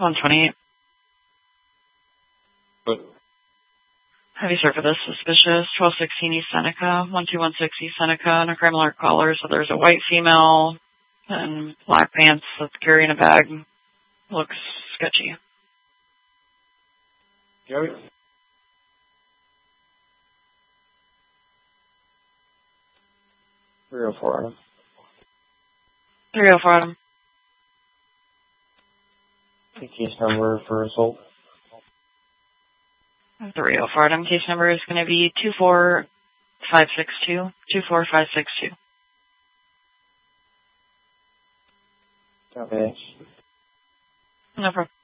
128. But Heavy sir for this suspicious. 1216 East Seneca, 1216 East Seneca, and a crime alert caller. So there's a white female in black pants that's carrying a bag. Looks sketchy. Gary? Real for him. 304 Adam. Case number for assault. 304 Adam. Case number is going to be 24562. 24562. Okay. No problem.